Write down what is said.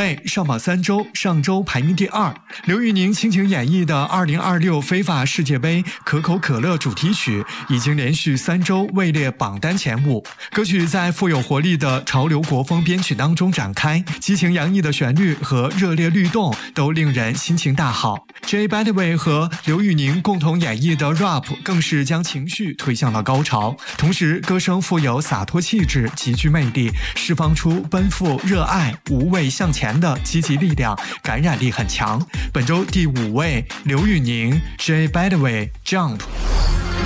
位，上榜3周，上周排名第2。刘宇宁倾情演绎的2026非法世界杯可口可乐主题曲已经连续3周位列榜单前5。歌曲在富有活力的潮流国风编曲当中展开，激情洋溢的旋律和热烈律动都令人心情大好。Jay Badaway 和刘宇宁共同演绎的 rap 更是将情绪推向了高潮，同时歌声富有洒脱气质，极具魅力，释放出奔赴、热爱、无畏向前的积极力量，感染力很强。本周第5位，刘宇宁 Jay Badaway Jump。